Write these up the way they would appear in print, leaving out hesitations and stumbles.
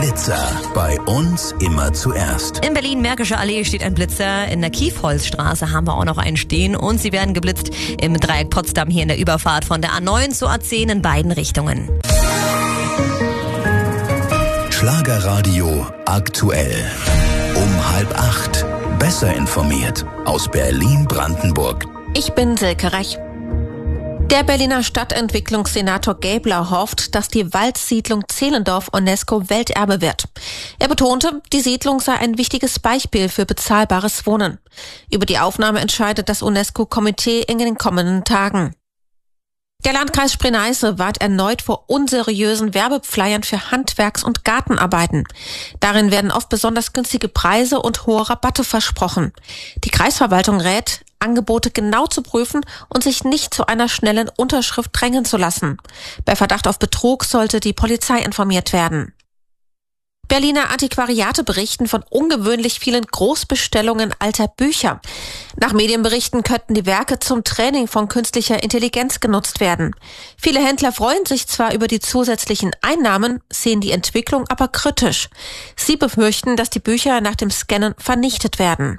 Blitzer, bei uns immer zuerst. In Berlin-Märkische Allee steht ein Blitzer, in der Kiefholzstraße haben wir auch noch einen stehen und sie werden geblitzt im Dreieck Potsdam hier in der Überfahrt von der A9 zur A10 in beiden Richtungen. Schlagerradio aktuell. Um 7:30. Besser informiert aus Berlin-Brandenburg. Ich bin Silke Rech. Der Berliner Stadtentwicklungssenator Gäbler hofft, dass die Waldsiedlung Zehlendorf UNESCO-Welterbe wird. Er betonte, die Siedlung sei ein wichtiges Beispiel für bezahlbares Wohnen. Über die Aufnahme entscheidet das UNESCO-Komitee in den kommenden Tagen. Der Landkreis Spree-Neiße warnt erneut vor unseriösen Werbeflyern für Handwerks- und Gartenarbeiten. Darin werden oft besonders günstige Preise und hohe Rabatte versprochen. Die Kreisverwaltung rät, Angebote genau zu prüfen und sich nicht zu einer schnellen Unterschrift drängen zu lassen. Bei Verdacht auf Betrug sollte die Polizei informiert werden. Berliner Antiquariate berichten von ungewöhnlich vielen Großbestellungen alter Bücher. Nach Medienberichten könnten die Werke zum Training von künstlicher Intelligenz genutzt werden. Viele Händler freuen sich zwar über die zusätzlichen Einnahmen, sehen die Entwicklung aber kritisch. Sie befürchten, dass die Bücher nach dem Scannen vernichtet werden.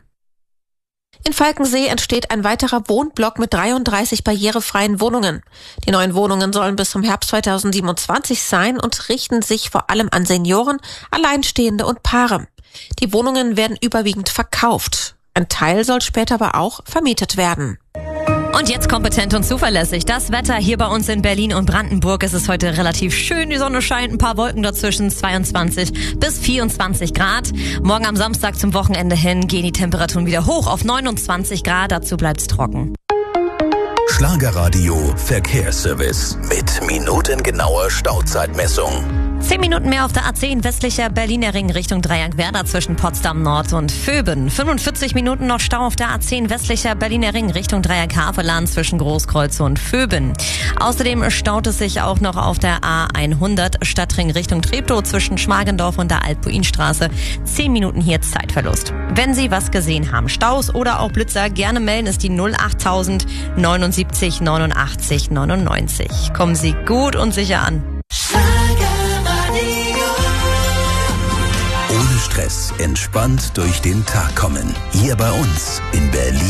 In Falkensee entsteht ein weiterer Wohnblock mit 33 barrierefreien Wohnungen. Die neuen Wohnungen sollen bis zum Herbst 2027 sein und richten sich vor allem an Senioren, Alleinstehende und Paare. Die Wohnungen werden überwiegend verkauft. Ein Teil soll später aber auch vermietet werden. Und jetzt kompetent und zuverlässig. Das Wetter hier bei uns in Berlin und Brandenburg. Es ist heute relativ schön. Die Sonne scheint, ein paar Wolken dazwischen, 22 bis 24 Grad. Morgen am Samstag zum Wochenende hin gehen die Temperaturen wieder hoch auf 29 Grad. Dazu bleibt's trocken. Schlagerradio Verkehrsservice mit minutengenauer Stauzeitmessung. 10 Minuten mehr auf der A10 westlicher Berliner Ring Richtung Dreieck-Werder zwischen Potsdam Nord und Vöben. 45 Minuten noch Stau auf der A10 westlicher Berliner Ring Richtung Dreieck-Havelland zwischen Großkreuz und Vöben. Außerdem staut es sich auch noch auf der A100 Stadtring Richtung Treptow zwischen Schmargendorf und der Alt-Puin-Straße. 10 Minuten hier Zeitverlust. Wenn Sie was gesehen haben, Staus oder auch Blitzer, gerne melden, ist die 08000 79 89 99. Kommen Sie gut und sicher an. Ohne Stress, entspannt durch den Tag kommen. Hier bei uns in Berlin.